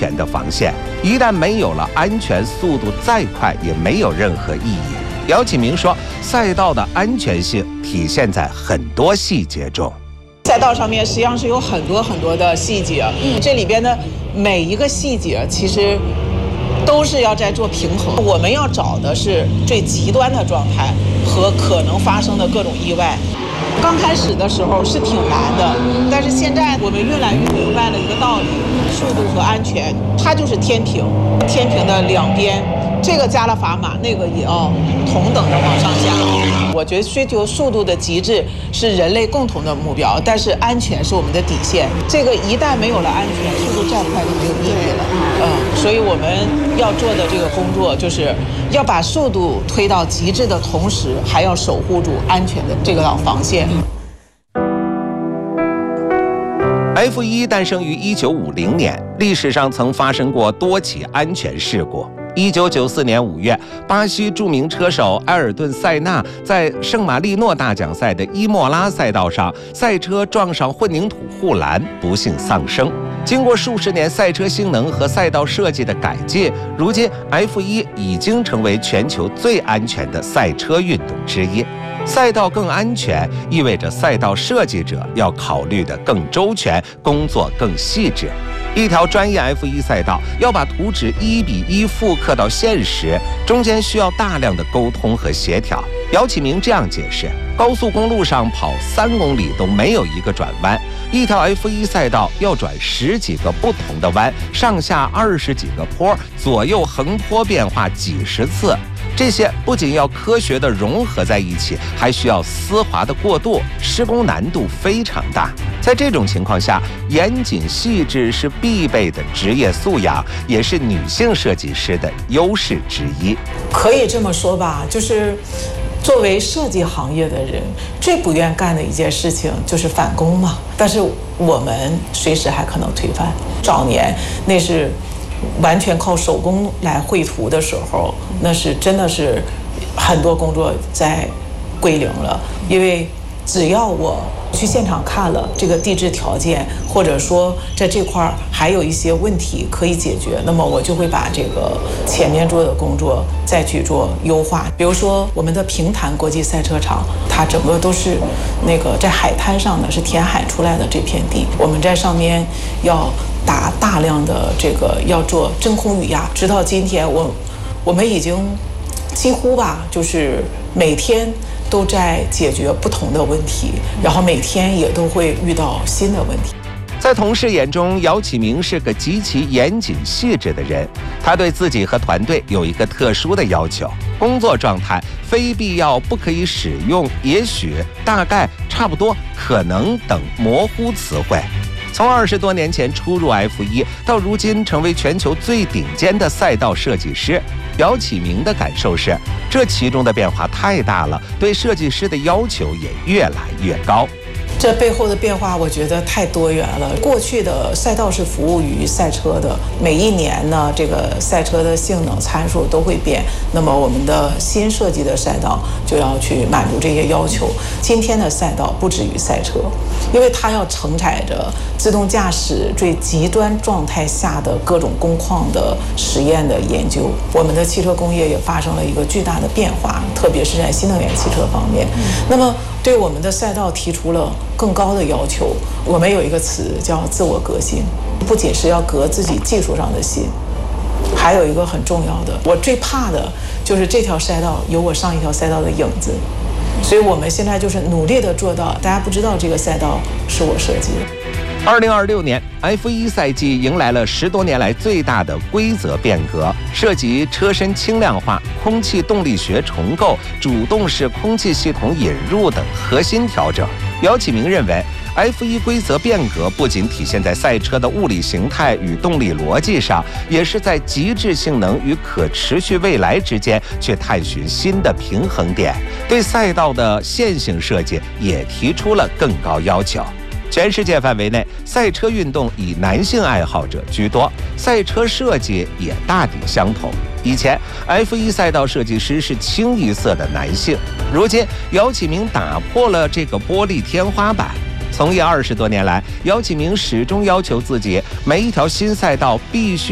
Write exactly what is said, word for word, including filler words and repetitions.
全的防线。一旦没有了安全，速度再快也没有任何意义。姚启明说，赛道的安全性体现在很多细节中。 赛道上面实际上是有很多很多的细节，嗯，这里边的每一个细节其实都是要在做平衡。我们要找的是最极端的状态和可能发生的各种意外。刚开始的时候是挺难的，但是现在我们越来越明白了一个道理：速度和安全，它就是天平，天平的两边，这个加了砝码，那个也要同等的往上下。我觉得追求速度的极致是人类共同的目标，但是安全是我们的底线。这个一旦没有了安全，速度再快都没有意义了。嗯，所以我们要做的这个工作，就是要把速度推到极致的同时，还要守护住安全的这个防线。 F 一 诞生于一九五零年，历史上曾发生过多起安全事故。一九九四年五月，巴西著名车手埃尔顿·塞纳在圣马力诺大奖赛的伊莫拉赛道上，赛车撞上混凝土护栏，不幸丧生。经过数十年赛车性能和赛道设计的改进，如今 F 一 已经成为全球最安全的赛车运动之一。赛道更安全，意味着赛道设计者要考虑得更周全，工作更细致。一条专业 F 一 赛道要把图纸一比一复刻到现实，中间需要大量的沟通和协调。姚启明这样解释：高速公路上跑三公里都没有一个转弯，一条 F 一 赛道要转十几个不同的弯，上下二十几个坡，左右横坡变化几十次。这些不仅要科学的融合在一起，还需要丝滑的过渡，施工难度非常大。在这种情况下，严谨细致是必备的职业素养，也是女性设计师的优势之一。 可以这么说吧，就是作为设计行业的人，最不愿干的一件事情就是返工嘛。但是我们随时还可能推翻。早年那是完全靠手工来绘图的时候，那是真的是很多工作在归零了。因为只要我去现场看了这个地质条件，或者说在这块还有一些问题可以解决，那么我就会把这个前面做的工作再去做优化。比如说我们的平潭国际赛车场，它整个都是那个在海滩上的，是填海出来的这片地，我们在上面要打大量的这个要做真空雨压，直到今天我我们已经几乎吧，就是每天都在解决不同的问题，然后每天也都会遇到新的问题。 在同事眼中，姚启明是个极其严谨细致的人。他对自己和团队有一个特殊的要求：工作状态非必要不可以使用也许、大概、差不多、可能等模糊词汇。从二十多年前初入 F 一，到如今成为全球最顶尖的赛道设计师，姚启明的感受是，这其中的变化太大了，对设计师的要求也越来越高。 这背后的变化，我觉得太多元了。过去的赛道是服务于赛车的，每一年呢，这个赛车的性能参数都会变，那么我们的新设计的赛道就要去满足这些要求。今天的赛道不止于赛车，因为它要承载着自动驾驶最极端状态下的各种工况的实验的研究。我们的汽车工业也发生了一个巨大的变化，特别是在新能源汽车方面。那么对我们的赛道提出了更高的要求。我们有一个词叫自我革新，不仅是要革自己技术上的新，还有一个很重要的，我最怕的就是这条赛道有我上一条赛道的影子。所以我们现在就是努力的做到，大家不知道这个赛道是我设计的。 二零二六年 F 一 赛季迎来了十多年来最大的规则变革，涉及车身轻量化、空气动力学重构、主动式空气系统引入等核心调整。姚启明认为 F 一 规则变革不仅体现在赛车的物理形态与动力逻辑上，也是在极致性能与可持续未来之间去探寻新的平衡点，对赛道的线性设计也提出了更高要求。全世界范围内，赛车运动以男性爱好者居多，赛车设计也大抵相同。以前 F 一 赛道设计师是清一色的男性，如今姚启明打破了这个玻璃天花板。从业二十多年来，姚启明始终要求自己每一条新赛道必须